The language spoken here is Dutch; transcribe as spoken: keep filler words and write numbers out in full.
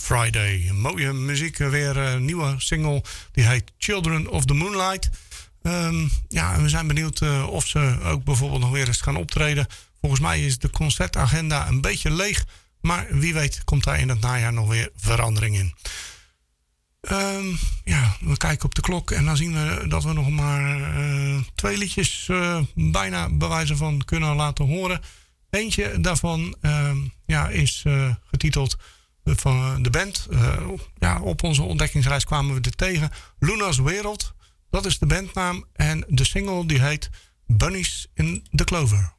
Friday. Mooie muziek, weer een nieuwe single. Die heet Children of the Moonlight. Um, ja, en we zijn benieuwd uh, of ze ook bijvoorbeeld nog weer eens gaan optreden. Volgens mij is de concertagenda een beetje leeg. Maar wie weet komt daar in het najaar nog weer verandering in. Um, ja, we kijken op de klok en dan zien we dat we nog maar uh, twee liedjes uh, bijna bij wijze van kunnen laten horen. Eentje daarvan uh, ja, is uh, getiteld van de band. Uh, ja, op onze ontdekkingsreis kwamen we dit tegen. Luna's Wereld, dat is de bandnaam. En de single die heet Bunnies in the Clover.